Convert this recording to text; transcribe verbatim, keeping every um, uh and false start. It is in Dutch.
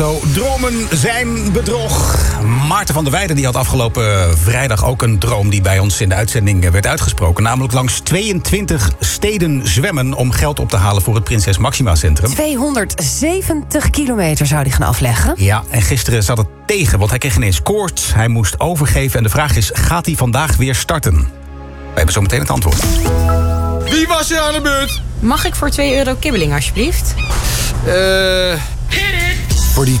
Zo, dromen zijn bedrog. Maarten van der Weijden die had afgelopen vrijdag ook een droom die bij ons in de uitzending werd uitgesproken. Namelijk langs tweeëntwintig steden zwemmen om geld op te halen voor het Prinses Máxima Centrum. tweehonderdzeventig kilometer zou hij gaan afleggen. Ja, en gisteren zat het tegen, want hij kreeg ineens koorts. Hij moest overgeven en de vraag is, gaat hij vandaag weer starten? We hebben zo meteen het antwoord. Wie was er aan de beurt? Mag ik voor twee euro kibbeling, alsjeblieft? Eh...